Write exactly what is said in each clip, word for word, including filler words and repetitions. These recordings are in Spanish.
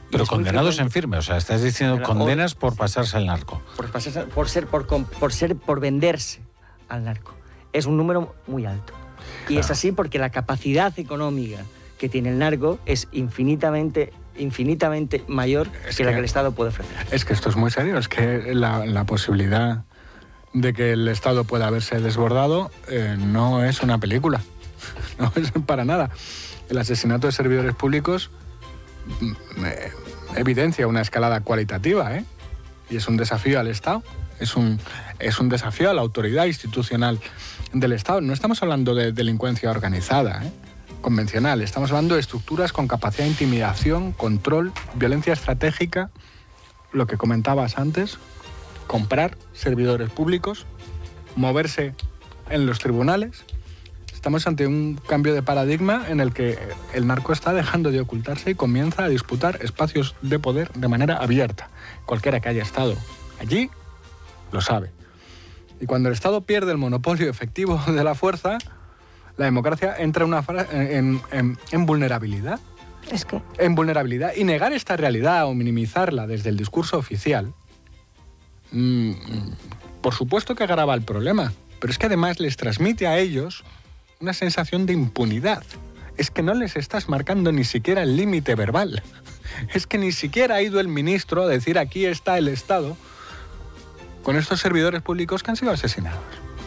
Pero condenados en firme, o sea, estás diciendo condenas por pasarse al narco. Por, pasarse, por, ser, por, por ser, por venderse al narco. Es un número muy alto. Y claro. Es así porque la capacidad económica que tiene el narco es infinitamente, infinitamente mayor es que, que la que el Estado puede ofrecer. Es que esto es muy serio, es que la, la posibilidad de que el Estado pueda haberse desbordado eh, no es una película, no es para nada. El asesinato de servidores públicos eh, evidencia una escalada cualitativa, ¿eh? Y es un desafío al Estado, es un, es un desafío a la autoridad institucional del Estado. No estamos hablando de delincuencia organizada, ¿eh? convencional, estamos hablando de estructuras con capacidad de intimidación, control, violencia estratégica, lo que comentabas antes, comprar servidores públicos, moverse en los tribunales. Estamos ante un cambio de paradigma en el que el narco está dejando de ocultarse y comienza a disputar espacios de poder de manera abierta. Cualquiera que haya estado allí lo sabe. Y cuando el Estado pierde el monopolio efectivo de la fuerza, la democracia entra una en, en, en vulnerabilidad. Es que... En vulnerabilidad. Y negar esta realidad o minimizarla desde el discurso oficial, mmm, por supuesto que agrava el problema, pero es que además les transmite a ellos una sensación de impunidad. Es que no les estás marcando ni siquiera el límite verbal. Es que ni siquiera ha ido el ministro a decir aquí está el Estado con estos servidores públicos que han sido asesinados.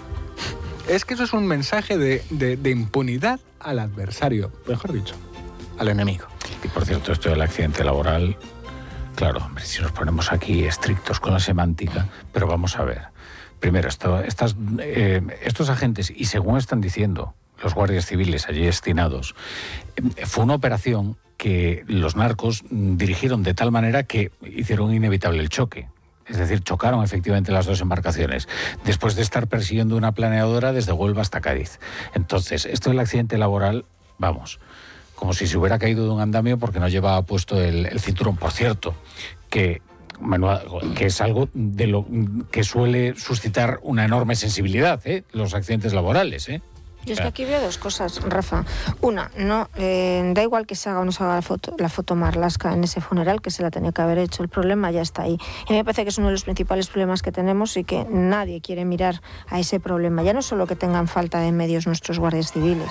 Es que eso es un mensaje de, de, de impunidad al adversario, mejor dicho, al enemigo. Y por cierto, esto del accidente laboral, claro, hombre, si nos ponemos aquí estrictos con la semántica, pero vamos a ver. Primero, esto, estas, eh, estos agentes, y según están diciendo los guardias civiles allí destinados, eh, fue una operación que los narcos dirigieron de tal manera que hicieron inevitable el choque. Es decir, chocaron efectivamente las dos embarcaciones, después de estar persiguiendo una planeadora desde Huelva hasta Cádiz. Entonces, esto del accidente laboral, vamos, como si se hubiera caído de un andamio porque no llevaba puesto el, el cinturón. Por cierto, que, que es algo de lo que suele suscitar una enorme sensibilidad, ¿eh? Los accidentes laborales, ¿eh? Yo es que aquí veo dos cosas, Rafa. Una, no eh, da igual que se haga o no se haga la foto, la foto Marlaska en ese funeral, que se la tenía que haber hecho. El problema ya está ahí. Y me parece que es uno de los principales problemas que tenemos y que nadie quiere mirar a ese problema. Ya no solo que tengan falta de medios nuestros guardias civiles.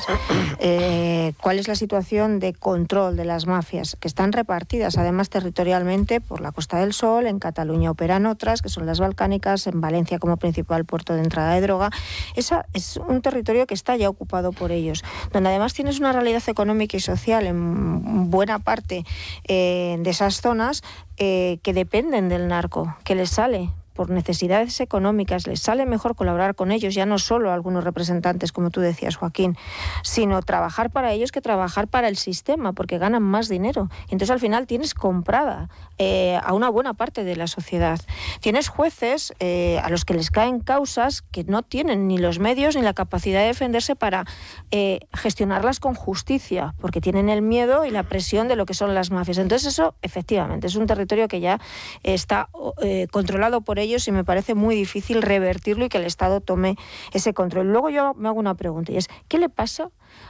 Eh, ¿Cuál es la situación de control de las mafias? Que están repartidas, además, territorialmente por la Costa del Sol. En Cataluña operan otras, que son las balcánicas. En Valencia como principal puerto de entrada de droga. Esa es un territorio que está ya ocupado por ellos, donde además tienes una realidad económica y social en buena parte eh, de esas zonas eh, que dependen del narco, que les sale por necesidades económicas, les sale mejor colaborar con ellos, ya no solo algunos representantes, como tú decías, Joaquín, sino trabajar para ellos que trabajar para el sistema, porque ganan más dinero. Entonces, al final, tienes comprada eh, a una buena parte de la sociedad. Tienes jueces eh, a los que les caen causas que no tienen ni los medios ni la capacidad de defenderse para eh, gestionarlas con justicia, porque tienen el miedo y la presión de lo que son las mafias. Entonces, eso, efectivamente, es un territorio que ya está eh, controlado por ellos y me parece muy difícil revertirlo y que el Estado tome ese control. Luego yo me hago una pregunta y es, ¿qué le pasa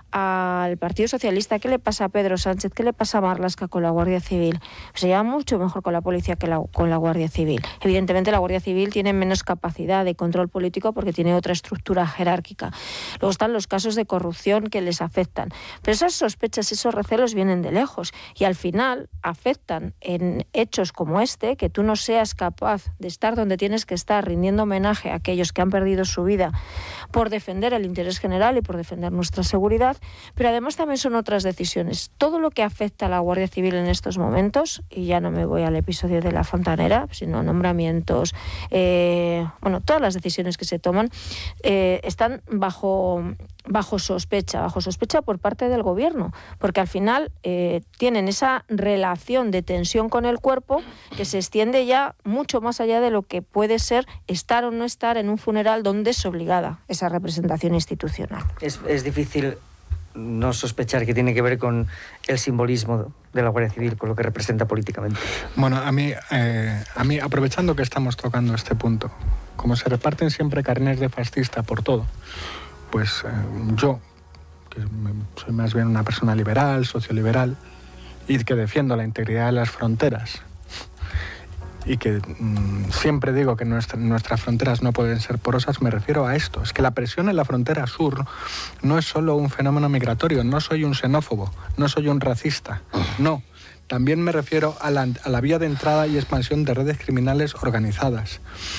al Partido Socialista? ¿Qué le pasa a Pedro Sánchez? ¿Qué le pasa a Marlaska con la Guardia Civil? Pues se lleva mucho mejor con la policía que la, con la Guardia Civil. Evidentemente la Guardia Civil tiene menos capacidad de control político porque tiene otra estructura jerárquica. Luego están los casos de corrupción que les afectan. Pero esas sospechas, esos recelos vienen de lejos y al final afectan en hechos como este, que tú no seas capaz de estar donde tienes que estar rindiendo homenaje a aquellos que han perdido su vida por defender el interés general y por defender nuestra seguridad, pero además también son otras decisiones. Todo lo que afecta a la Guardia Civil en estos momentos, y ya no me voy al episodio de la Fontanera, sino nombramientos, eh, bueno, todas las decisiones que se toman eh, están bajo, bajo sospecha, bajo sospecha por parte del gobierno, porque al final eh, tienen esa relación de tensión con el cuerpo que se extiende ya mucho más allá de lo que puede ser estar o no estar en un funeral donde es obligada esa representación institucional. Es, es difícil no sospechar que tiene que ver con el simbolismo de la Guardia Civil, con lo que representa políticamente. Bueno, a mí, eh, a mí aprovechando que estamos tocando este punto, como se reparten siempre carnés de fascista por todo, pues eh, yo, que soy más bien una persona liberal, socioliberal, y que defiendo la integridad de las fronteras, y que mmm, siempre digo que nuestra, nuestras fronteras no pueden ser porosas, me refiero a esto. Es que la presión en la frontera sur no es solo un fenómeno migratorio, no soy un xenófobo, no soy un racista, no. También me refiero a la, a la vía de entrada y expansión de redes criminales organizadas.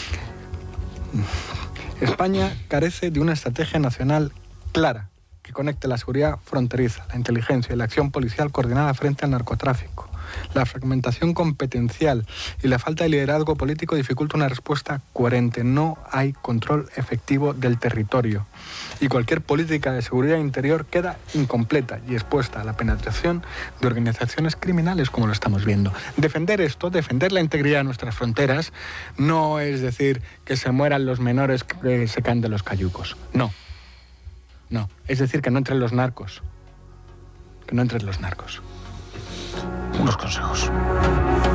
España carece de una estrategia nacional clara que conecte la seguridad fronteriza, la inteligencia y la acción policial coordinada frente al narcotráfico. La fragmentación competencial y la falta de liderazgo político dificulta una respuesta coherente. No hay control efectivo del territorio y cualquier política de seguridad interior queda incompleta y expuesta a la penetración de organizaciones criminales, como lo estamos viendo. Defender esto, defender la integridad de nuestras fronteras, no es decir que se mueran los menores que se caen de los cayucos. No. No. Es decir, que no entren los narcos. Que no entren los narcos. Unos consejos.